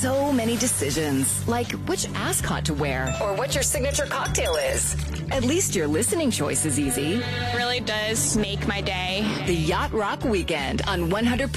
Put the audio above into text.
so many decisions, like which ascot to wear or what your signature cocktail is. At least your listening choice is easy. It really does make my day. The Yacht Rock Weekend on 100%